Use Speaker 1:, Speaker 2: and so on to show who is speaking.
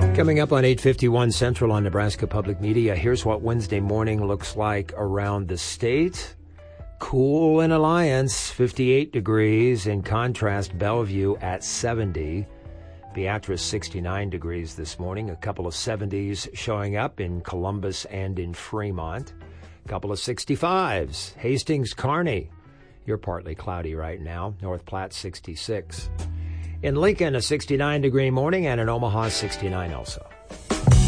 Speaker 1: Coming up on 8:51 Central on Nebraska Public Media, here's what Wednesday morning looks like around the state. Cool in Alliance, 58 degrees. In contrast, Bellevue at 70. Beatrice, 69 degrees this morning. A couple of 70s showing up in Columbus and in Fremont. A couple of 65s. Hastings, Kearney. You're partly cloudy right now. North Platte, 66. In Lincoln, a 69-degree morning, and in Omaha, 69 also.